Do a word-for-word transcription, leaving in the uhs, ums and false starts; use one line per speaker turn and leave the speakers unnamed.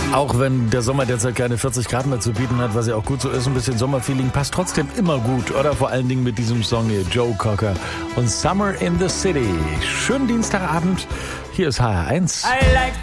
Auch wenn der Sommer derzeit keine vierzig Grad mehr zu bieten hat, was ja auch gut so ist, ein bisschen Sommerfeeling passt trotzdem immer gut, oder? Vor allen Dingen mit diesem Song hier, Joe Cocker und Summer in the City. Schönen Dienstagabend, hier ist H R eins.
I like